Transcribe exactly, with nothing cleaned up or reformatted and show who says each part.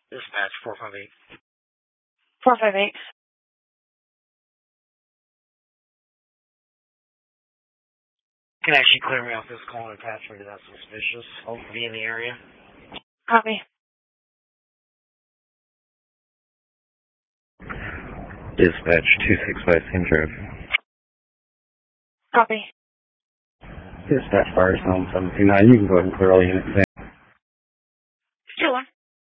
Speaker 1: Dispatch four five eight.
Speaker 2: four five eight.
Speaker 1: Can actually clear me off this call and attach me to that suspicious. I'll be in the area.
Speaker 2: Copy.
Speaker 3: Dispatch two six five Saint Drive.
Speaker 2: Copy.
Speaker 3: Dispatch Firestone seven two nine. You can go ahead and clear all units.